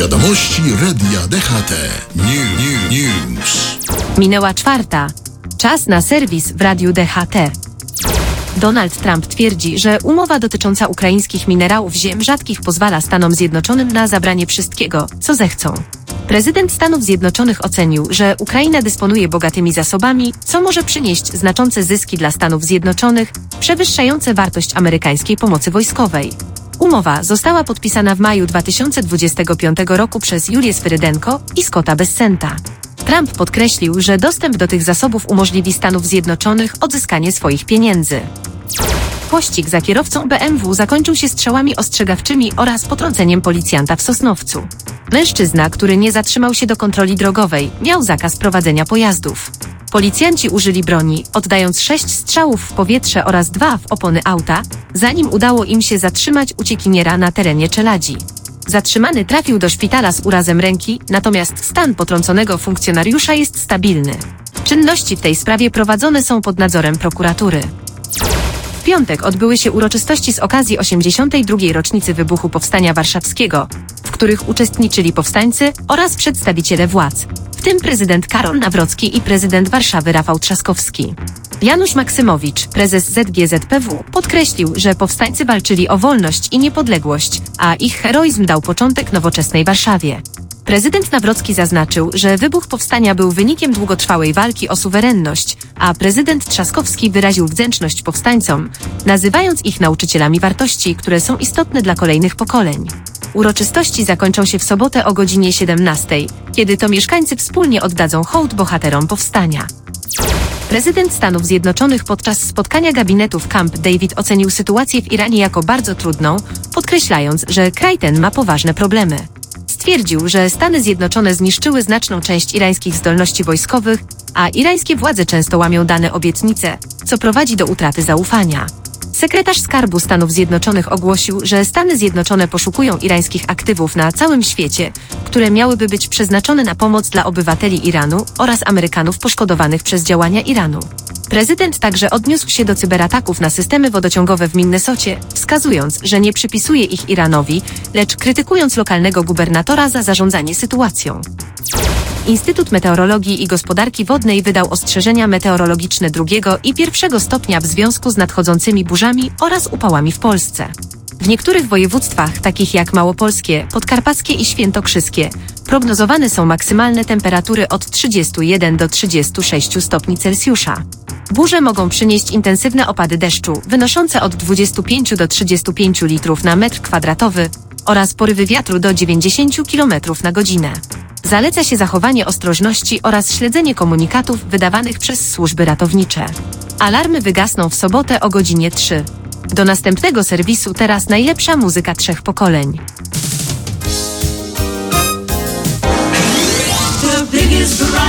Wiadomości Radia DHT. News. Minęła 4:00. Czas na serwis w Radiu DHT. Donald Trump twierdzi, że umowa dotycząca ukraińskich minerałów ziem rzadkich pozwala Stanom Zjednoczonym na zabranie wszystkiego, co zechcą. Prezydent Stanów Zjednoczonych ocenił, że Ukraina dysponuje bogatymi zasobami, co może przynieść znaczące zyski dla Stanów Zjednoczonych, przewyższające wartość amerykańskiej pomocy wojskowej. Umowa została podpisana w maju 2025 roku przez Julię Swyrydenko i Scotta Bessenta. Trump podkreślił, że dostęp do tych zasobów umożliwi Stanów Zjednoczonych odzyskanie swoich pieniędzy. Pościg za kierowcą BMW zakończył się strzałami ostrzegawczymi oraz potrąceniem policjanta w Sosnowcu. Mężczyzna, który nie zatrzymał się do kontroli drogowej, miał zakaz prowadzenia pojazdów. Policjanci użyli broni, oddając 6 strzałów w powietrze oraz 2 w opony auta, zanim udało im się zatrzymać uciekiniera na terenie Czeladzi. Zatrzymany trafił do szpitala z urazem ręki, natomiast stan potrąconego funkcjonariusza jest stabilny. Czynności w tej sprawie prowadzone są pod nadzorem prokuratury. W piątek odbyły się uroczystości z okazji 82. rocznicy wybuchu Powstania Warszawskiego, w których uczestniczyli powstańcy oraz przedstawiciele władz, w tym prezydent Karol Nawrocki i prezydent Warszawy Rafał Trzaskowski. Janusz Maksymowicz, prezes ZGZPW, podkreślił, że powstańcy walczyli o wolność i niepodległość, a ich heroizm dał początek nowoczesnej Warszawie. Prezydent Nawrocki zaznaczył, że wybuch powstania był wynikiem długotrwałej walki o suwerenność, a prezydent Trzaskowski wyraził wdzięczność powstańcom, nazywając ich nauczycielami wartości, które są istotne dla kolejnych pokoleń. Uroczystości zakończą się w sobotę o godzinie 17:00, kiedy to mieszkańcy wspólnie oddadzą hołd bohaterom powstania. Prezydent Stanów Zjednoczonych podczas spotkania gabinetu w Camp David ocenił sytuację w Iranie jako bardzo trudną, podkreślając, że kraj ten ma poważne problemy. Stwierdził, że Stany Zjednoczone zniszczyły znaczną część irańskich zdolności wojskowych, a irańskie władze często łamią dane obietnice, co prowadzi do utraty zaufania. Sekretarz Skarbu Stanów Zjednoczonych ogłosił, że Stany Zjednoczone poszukują irańskich aktywów na całym świecie, które miałyby być przeznaczone na pomoc dla obywateli Iranu oraz Amerykanów poszkodowanych przez działania Iranu. Prezydent także odniósł się do cyberataków na systemy wodociągowe w Minnesocie, wskazując, że nie przypisuje ich Iranowi, lecz krytykując lokalnego gubernatora za zarządzanie sytuacją. Instytut Meteorologii i Gospodarki Wodnej wydał ostrzeżenia meteorologiczne 2. i 1. stopnia w związku z nadchodzącymi burzami oraz upałami w Polsce. W niektórych województwach, takich jak małopolskie, podkarpackie i świętokrzyskie, prognozowane są maksymalne temperatury od 31 do 36 stopni Celsjusza. Burze mogą przynieść intensywne opady deszczu, wynoszące od 25 do 35 litrów na metr kwadratowy oraz porywy wiatru do 90 km na godzinę. Zaleca się zachowanie ostrożności oraz śledzenie komunikatów wydawanych przez służby ratownicze. Alarmy wygasną w sobotę o godzinie 3. Do następnego serwisu teraz najlepsza muzyka 3 pokoleń. The biggest